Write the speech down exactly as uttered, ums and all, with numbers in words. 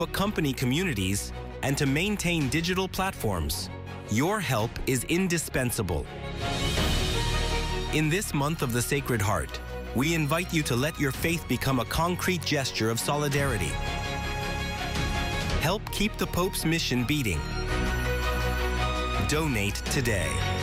accompany communities, and to maintain digital platforms. Your help is indispensable. In this month of the Sacred Heart, we invite you to let your faith become a concrete gesture of solidarity. Help keep the Pope's mission beating. Donate today.